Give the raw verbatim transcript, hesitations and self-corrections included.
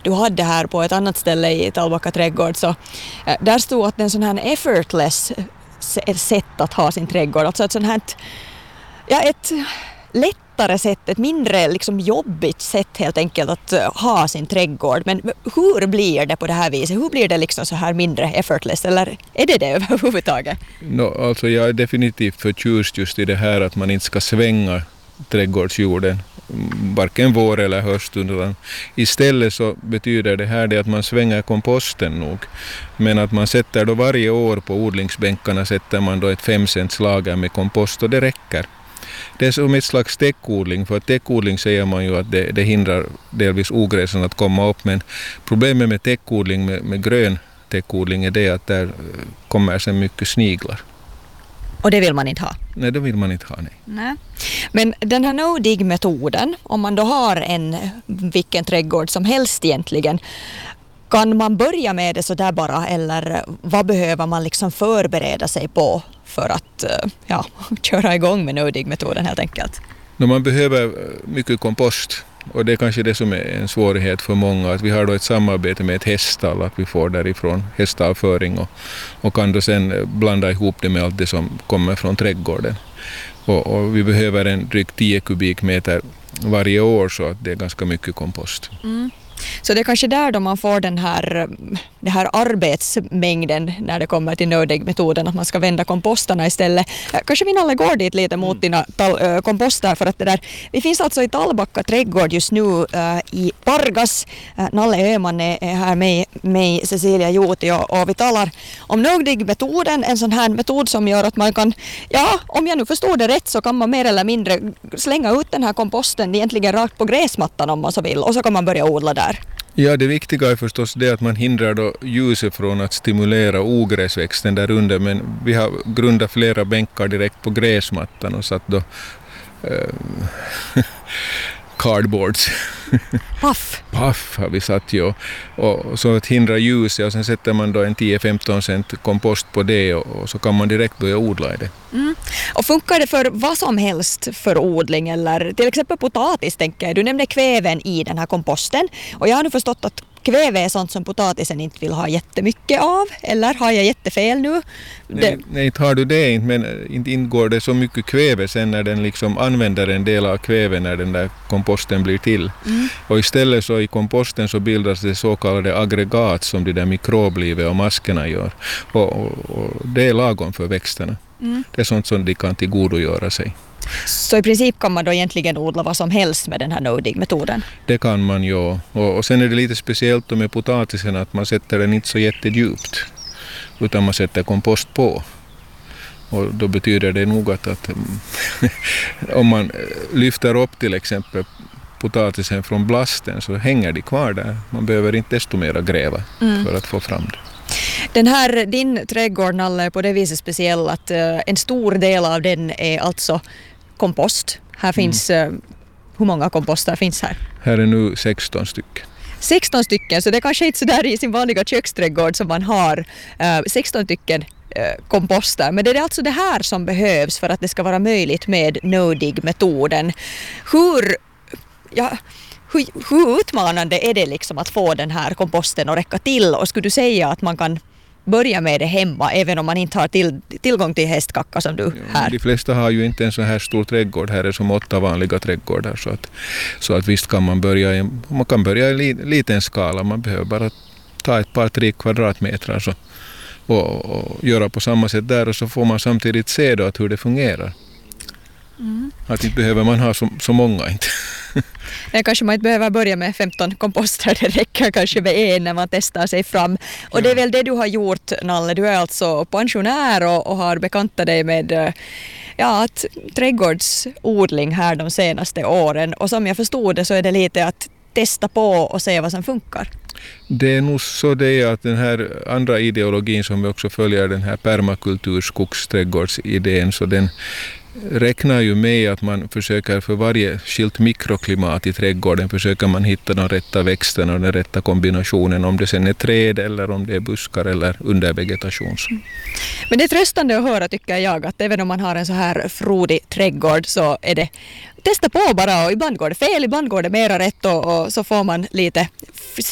du hade här på ett annat ställe i Tallbacka trädgård, så eh, där stod att en sån här effortless sätt att ha sin trädgård, alltså ett sånt här, ja, ett lättare sätt, ett mindre liksom jobbigt sätt helt enkelt att uh, ha sin trädgård. Men hur blir det på det här viset? Hur blir det liksom så här mindre effortless? Eller är det det överhuvudtaget? No, alltså jag är definitivt förtjust just i det här att man inte ska svänga trädgårdsjorden varken vår eller höst. Istället så betyder det här det att man svänger komposten nog. Men att man sätter då varje år på odlingsbänkarna sätter man då ett fem cents lager med kompost och det räcker. Det är som ett slags täckodling, för att täckodling säger man ju att det, det hindrar delvis ogräsen att komma upp, men problemet med täckodling, med, med grön täckodling, är det att där kommer sen mycket sniglar. Och det vill man inte ha? Nej, det vill man inte ha, nej. nej. Men den här no-dig-metoden, om man då har en vilken trädgård som helst egentligen, kan man börja med det så där bara, eller vad behöver man liksom förbereda sig på för att ja, köra igång med no-dig-metoden helt enkelt? No, man behöver mycket kompost, och det är kanske det som är en svårighet för många, att vi har då ett samarbete med ett häststall, att vi får därifrån hästavföring och, och kan då sen blanda ihop det med allt det som kommer från trädgården. Och, och vi behöver en drygt tio kubikmeter varje år, så att det är ganska mycket kompost. Mm. Så det är kanske där då man får den här, den här arbetsmängden när det kommer till no-dig-metoden, att man ska vända kompostarna istället. Kanske vi Nalle går dit lite mot dina tal- komposter, för att det där, vi finns alltså i Tallbacka trädgård just nu uh, i Pargas. Uh, Nalle Öhman är, är här med mig, Cecilia Juuti, och, och vi talar om no-dig-metoden, en sån här metod som gör att man kan, ja, om jag nu förstår det rätt, så kan man mer eller mindre slänga ut den här komposten egentligen rakt på gräsmattan om man så vill, och så kan man börja odla där. Ja, det viktiga är förstås det att man hindrar då ljuset från att stimulera ogräsväxten där under, men vi har grundat flera bänkar direkt på gräsmattan och satt då äh, cardboards. Puff. Puff har vi satt ju, och så att hindra ljuset, och sen sätter man då en tio till femton cent kompost på det, och, och så kan man direkt börja odla i det. Mm. Och funkar det för vad som helst för odling, eller till exempel potatis, tänker jag? Du nämnde kväven i den här komposten, och jag har nu förstått att kväve är sånt som potatisen inte vill ha jättemycket av, eller har jag jättefel nu? Nej, nej, tar du det inte, men inte ingår det så mycket kväve sen när den liksom använder en del av kväve när den där komposten blir till. Mm. Och istället så i komposten så bildas det så kallade aggregat som de där mikroblivet och maskerna gör. Och, och, och det är lagom för växterna. Mm. Det är sånt som de kan tillgodogöra sig. Så i princip kan man då egentligen odla vad som helst med den här no-dig-metoden? Det kan man ju. Och, och sen är det lite speciellt med potatisen att man sätter den inte så jättedjupt, utan man sätter kompost på. Och då betyder det nog att, att om man lyfter upp till exempel potatisen från blasten, så hänger de kvar där. Man behöver inte desto mera gräva mm. för att få fram det. Den här, din trädgård, Nalle, är på det viset speciell att uh, en stor del av den är alltså kompost. Här finns, mm. uh, hur många komposter finns här? Här är nu sexton stycken. sexton stycken, så det är kanske inte så där i sin vanliga köksträdgård som man har uh, sexton stycken uh, komposter. Men det är alltså det här som behövs för att det ska vara möjligt med no-dig-metoden. Hur... Ja, Hur, hur utmanande är det liksom att få den här komposten att räcka till, och skulle du säga att man kan börja med det hemma även om man inte har till, tillgång till hästkacka som du här? De flesta har ju inte en så här stor trädgård. Här är som åtta vanliga trädgårdar, så att, så att visst kan man börja i, man kan börja i li, liten skala. Man behöver bara ta ett par tre kvadratmeter så, och, och göra på samma sätt där, och så får man samtidigt se då att hur det fungerar. Mm. Att inte behöver man ha så, så många inte. Nej, kanske man inte behöver börja med femton komposter, det räcker kanske med en när man testar sig fram. Och ja. Det är väl det du har gjort, Nalle. Du är alltså pensionär och, och har bekantat dig med ja, att trädgårdsodling här de senaste åren. Och som jag förstod det så är det lite att testa på och se vad som funkar. Det är nog så det att den här andra ideologin som vi också följer, den här permakultur, skogsträdgårdsidén, så den räknar ju med att man försöker för varje skilt mikroklimat i trädgården försöker man hitta de rätta växterna och den rätta kombinationen, om det sen är träd eller om det är buskar eller undervegetation. Mm. Men det är tröstande att höra, tycker jag, att även om man har en så här frodig trädgård så är det testa på bara, och ibland går det fel, ibland går det mera rätt, och, och så får man lite